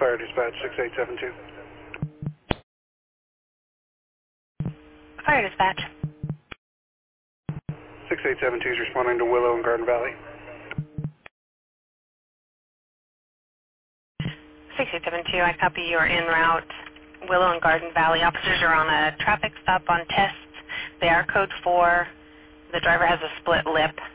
Fire Dispatch 6872. Fire Dispatch. 6872 is responding to Willow and Garden Valley. 6872, I copy you are en route. Willow and Garden Valley. Officers are on a traffic stop on Test. They are code 4. The driver has a split lip.